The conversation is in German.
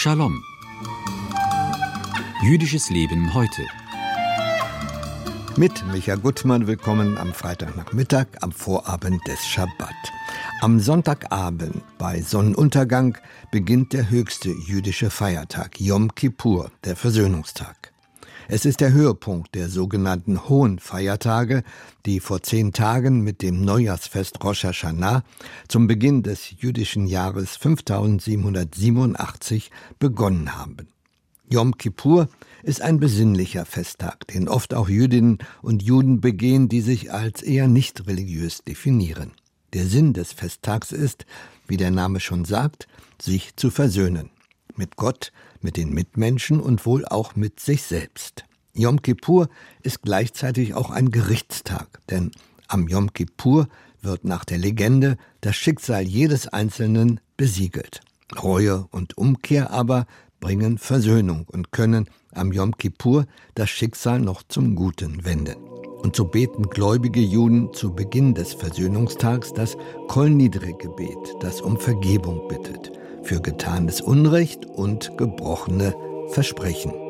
Shalom. Jüdisches Leben heute. Mit Micha Gutmann willkommen am Freitagnachmittag, am Vorabend des Schabbat. Am Sonntagabend bei Sonnenuntergang beginnt der höchste jüdische Feiertag, Jom Kippur, der Versöhnungstag. Es ist der Höhepunkt der sogenannten Hohen Feiertage, die vor 10 Tagen mit dem Neujahrsfest Rosh Hashanah zum Beginn des jüdischen Jahres 5787 begonnen haben. Jom Kippur ist ein besinnlicher Festtag, den oft auch Jüdinnen und Juden begehen, die sich als eher nicht religiös definieren. Der Sinn des Festtags ist, wie der Name schon sagt, sich zu versöhnen. Mit Gott, mit den Mitmenschen und wohl auch mit sich selbst. Jom Kippur ist gleichzeitig auch ein Gerichtstag, denn am Jom Kippur wird nach der Legende das Schicksal jedes Einzelnen besiegelt. Reue und Umkehr aber bringen Versöhnung und können am Jom Kippur das Schicksal noch zum Guten wenden. Und so beten gläubige Juden zu Beginn des Versöhnungstags das Kol Nidre-Gebet, das um Vergebung bittet für getanes Unrecht und gebrochene Versprechen.